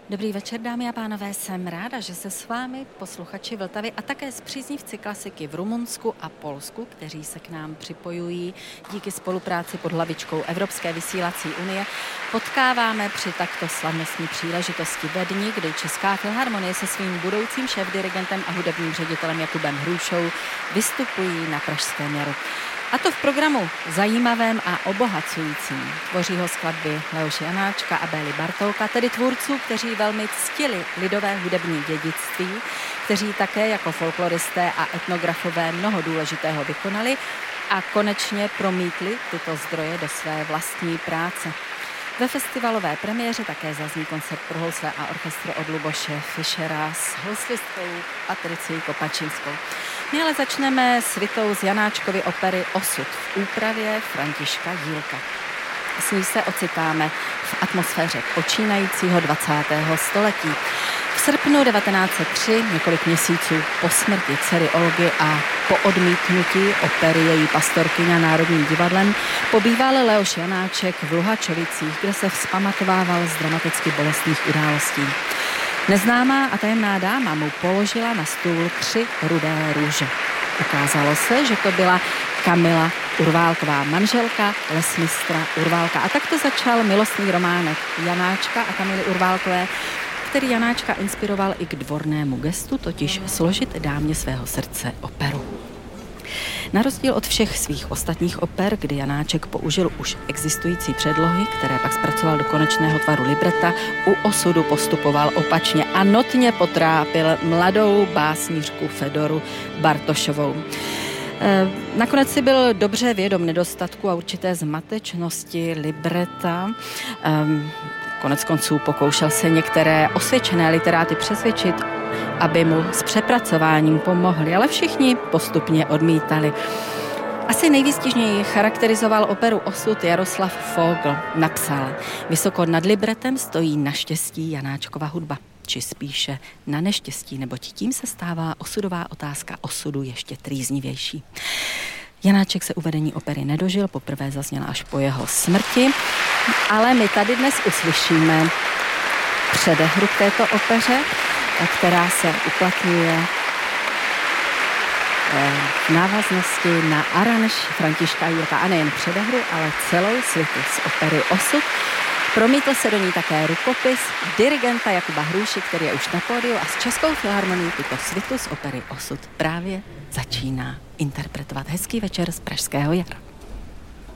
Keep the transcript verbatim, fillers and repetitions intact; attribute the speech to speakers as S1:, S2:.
S1: Dobrý večer, dámy a pánové, jsem ráda, že se s vámi, posluchači Vltavy a také s příznivci klasiky v Rumunsku a Polsku, kteří se k nám připojují díky spolupráci pod hlavičkou Evropské vysílací unie, potkáváme při takto slavnostní příležitosti ve dni, kdy Česká filharmonie se svým budoucím šéfdirigentem a hudebním ředitelem Jakubem Hrůšou vystupují na Pražském jaru. A to v programu zajímavém a obohacujícím. Tvoří ho skladby Leoše Janáčka a Bély Bartóka, tedy tvůrců, kteří velmi ctili lidové hudební dědictví, kteří také jako folkloristé a etnografové mnoho důležitého vykonali a konečně promítli tyto zdroje do své vlastní práce. Ve festivalové premiéře také zazní koncert pro housle a orchestr od Luboše Fischera s houslistkou Patricií Kopačinskou. My ale začneme svitou z Janáčkovy opery Osud v úpravě Františka Jílka. S ní se ocitáme v atmosféře počínajícího dvacátého století. V srpnu devatenáct set tři, několik měsíců po smrti dcery Olgy a po odmítnutí opery její pastorkyně Národním divadlem, pobýval Leoš Janáček v Luhačovicích, kde se vzpamatovával z dramaticky bolestných událostí. Neznámá a tajemná dáma mu položila na stůl tři rudé růže. Ukázalo se, že to byla Kamila Urválková, manželka lesmistra Urválka. A tak to začal milostný románek Janáčka a Kamily Urválkové, který Janáčka inspiroval i k dvornému gestu, totiž složit dámě svého srdce operu. Na rozdíl od všech svých ostatních oper, kdy Janáček použil už existující předlohy, které pak zpracoval do konečného tvaru libreta, u Osudu postupoval opačně a notně potrápil mladou básnířku Fedoru Bartošovou. Nakonec si byl dobře vědom nedostatku a určité zmatečnosti libreta. Konec konců pokoušel se některé osvědčené literáty přesvědčit, aby mu s přepracováním pomohli, ale všichni postupně odmítali. Asi nejvýstižněji charakterizoval operu Osud Jaroslav Fogl. Napsal: vysoko nad libretem stojí naštěstí Janáčkova hudba, či spíše na neštěstí, neboť tím se stává osudová otázka osudu ještě trýznivější. Janáček se uvedení opery nedožil, poprvé zazněla až po jeho smrti, ale my tady dnes uslyšíme předehru k této opeře, která se uplatňuje v návaznosti na aranž Františka Jílka a nejen předehru, ale celou svitu z opery Osud. Promítl se do ní také rukopis dirigenta Jakuba Hrůši, který je už na pódiu a s Českou filharmonií tuto svitu z opery Osud právě začíná interpretovat. Hezký večer z Pražského jara.